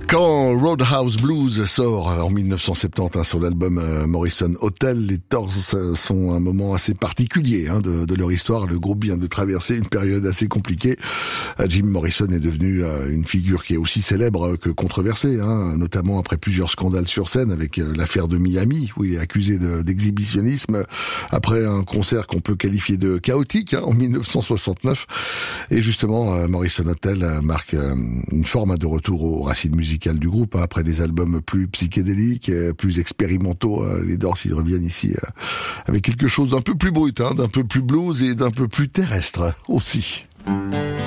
Quand Roadhouse Blues sort en 1970 sur l'album Morrison Hotel, les Doors sont un moment assez particulier de leur histoire. Le groupe vient de traverser une période assez compliquée. Jim Morrison est devenu une figure qui est aussi célèbre que controversée, notamment après plusieurs scandales sur scène avec l'affaire de Miami où il est accusé d'exhibitionnisme après un concert qu'on peut qualifier de chaotique en 1969. Et justement, Morrison Hotel marque une forme de retour aux racines musicales du groupe, après des albums plus psychédéliques, plus expérimentaux. Les Doors, ils reviennent ici avec quelque chose d'un peu plus brut, d'un peu plus blues et d'un peu plus terrestre aussi.